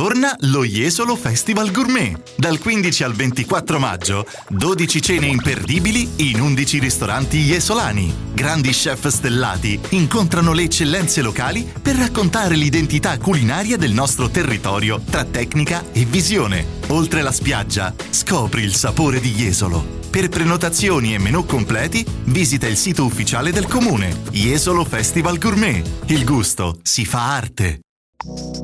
Torna lo Jesolo Festival Gourmet. Dal 15 al 24 maggio, 12 cene imperdibili in 11 ristoranti jesolani. Grandi chef stellati incontrano le eccellenze locali per raccontare l'identità culinaria del nostro territorio tra tecnica e visione. Oltre la spiaggia, scopri il sapore di Jesolo. Per prenotazioni e menù completi, visita il sito ufficiale del comune. Jesolo Festival Gourmet. Il gusto si fa arte.